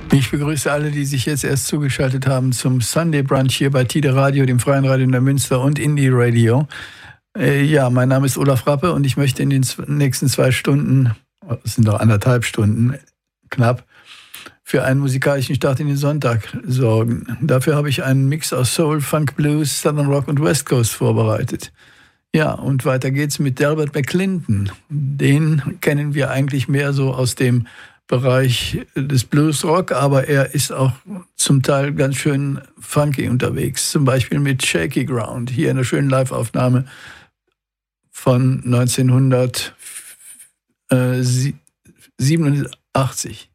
Ich begrüße alle, die sich jetzt erst zugeschaltet haben zum Sunday Brunch hier bei Tide Radio, dem Freien Radio in der Münster und Indie Radio. Ja, mein Name ist Olaf Rappe und ich möchte in den nächsten 2 Stunden, es sind noch 1,5 Stunden knapp, für einen musikalischen Start in den Sonntag sorgen. Dafür habe ich einen Mix aus Soul, Funk, Blues, Southern Rock und West Coast vorbereitet. Ja, und weiter geht's mit Delbert McClinton. Den kennen wir eigentlich mehr so aus dem Bereich des Blues-Rock, aber er ist auch zum Teil ganz schön funky unterwegs. Zum Beispiel mit Shaky Ground, hier in einer schönen Live-Aufnahme von 1987.